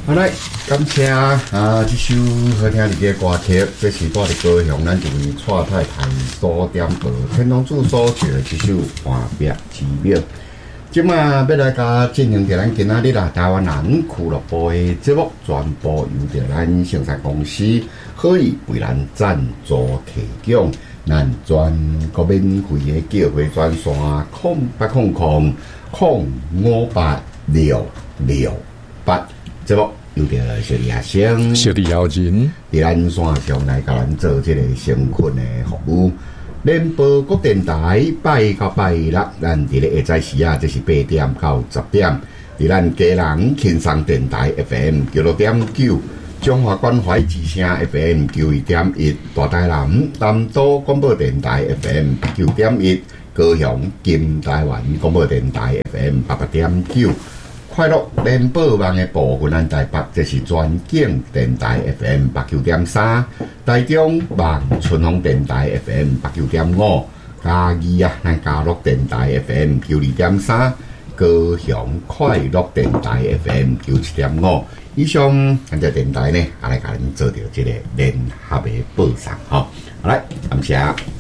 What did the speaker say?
好来，感谢这首好听的歌曲，这是带伫高雄咱一位蔡太太所点播天龙柱所写的这首《换壁之妙》。即马要来甲进行着咱今仔日台湾人俱乐部的节目，全部由着咱生产公司可以为咱赞助提供。咱全国免费的叫回专线0800-058-668，节目由着小李阿生、 小李邀人， 伫咱线上来甲咱做这个成困的服务。联播国电台拜到拜六，咱伫咧下早时啊，这是8点到10点，伫咱家人轻松电台 FM 96.9。中华关怀之声 FM 91.1，大台南都广播电台 FM 89.1，高雄金台湾广播电台 FM 88.9，快乐联播网的部分咱台北，这是全景电台 FM 89.3，台中望春风电台 FM 89.5，嘉义咱嘉乐电台 FM 92.3，高雄快乐电台 FM 97.5。以上咱这电台呢，来甲咱做着这个联合的报上，好，来，感谢。